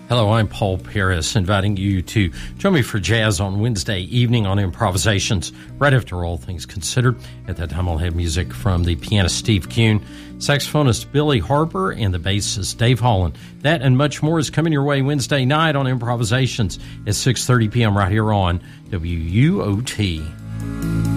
Hello, I'm Paul Paris, inviting you to join me for jazz on Wednesday evening on Improvisations, right after All Things Considered. At that time, I'll have music from the pianist Steve Kuhn, saxophonist Billy Harper, and the bassist Dave Holland. That and much more is coming your way Wednesday night on Improvisations at 6:30 p.m. right here on WUOT.